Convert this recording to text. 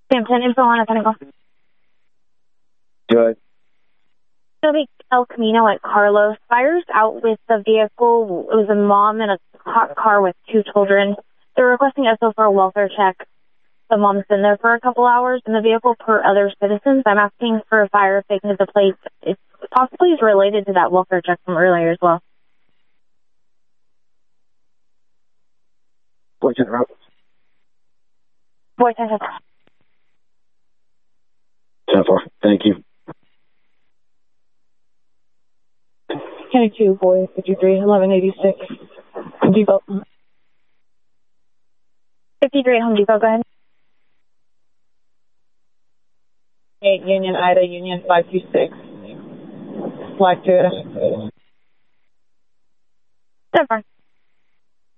Sampson, info on Pinnacle. Good. It'll be El Camino at Carlos. Fire's out with the vehicle. It was a mom in a hot car with 2 children. They're requesting SO for a welfare check. The mom's been there for a couple hours in the vehicle per other citizens. I'm asking for a fire if they can get the plate. It possibly is related to that welfare check from earlier as well. Boy, 10 route. Boy, 10. 10-4. Thank you. County 2, boy, 53, 1186. Depot. 53 Home Depot, go ahead. 8 Union, Ida, Union 526. Black Toyota. 10-4.